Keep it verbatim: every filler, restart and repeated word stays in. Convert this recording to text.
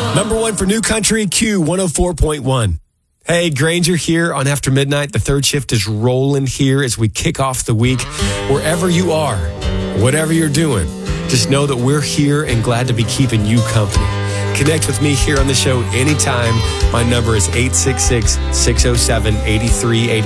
Number one for New Country, Q one oh four point one. Hey, Granger here on After Midnight. The third shift is rolling here as we kick off the week. Wherever you are, whatever you're doing, just know that we're here and glad to be keeping you company. Connect with me here on the show anytime. My number is eight six six, six oh seven, eight three eight